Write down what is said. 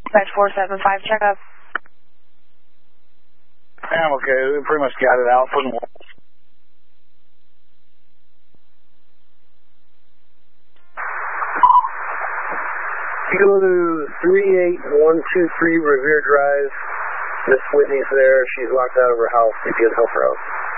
Dispatch 475, check up. I'm okay. We pretty much got it out. Putting walls. Kilo 38123 Revere Drive. Miss Whitney's there. She's locked out of her house. If you can help her out.